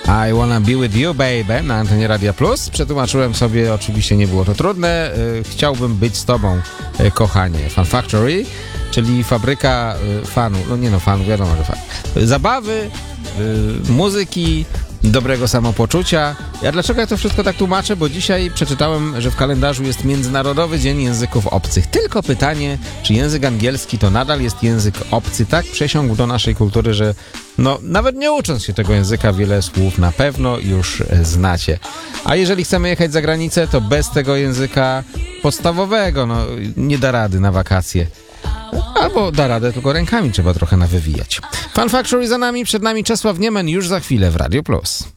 I Wanna Be With You, Baby na antenie Radia Plus. Przetłumaczyłem sobie, oczywiście nie było to trudne. Chciałbym być z tobą, kochanie. Fun Factory, czyli fabryka fanu. No nie no, fanu, wiadomo, że fan. Zabawy, muzyki, dobrego samopoczucia. Dlaczego ja to wszystko tak tłumaczę? Bo dzisiaj przeczytałem, że w kalendarzu jest Międzynarodowy Dzień Języków Obcych. Tylko pytanie, czy język angielski to nadal jest język obcy? Tak przesiąkł do naszej kultury, że no nawet nie ucząc się tego języka, wiele słów na pewno już znacie. A jeżeli chcemy jechać za granicę, to bez tego języka podstawowego, no nie da rady na wakacje. Albo da radę, tylko rękami trzeba trochę nawywijać. Fun Factory za nami, przed nami Czesław Niemen, już za chwilę w Radio Plus.